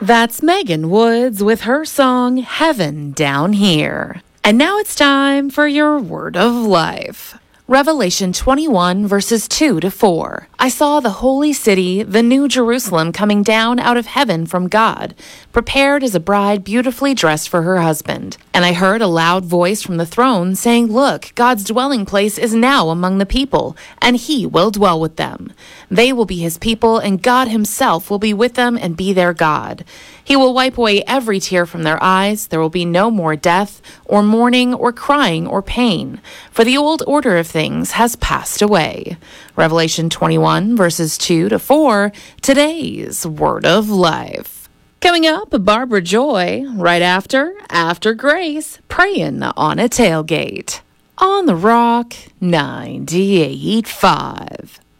That's Megan Woods with her song Heaven Down Here. And now it's time for your word of life. Revelation 21 verses 2 to 4. I saw the holy city, the new Jerusalem, coming down out of heaven from God, prepared as a bride beautifully dressed for her husband. And I heard a loud voice from the throne saying, "Look, God's dwelling place is now among the people, and he will dwell with them. They will be his people, and God himself will be with them and be their God. He will wipe away every tear from their eyes. There will be no more death, or mourning, or crying, or pain, for the old order of things has passed away." Revelation 21, verses 2 to 4, today's Word of Life. Coming up, Barbara Joy, right after Grace, praying on a tailgate. On the Rock 98.5.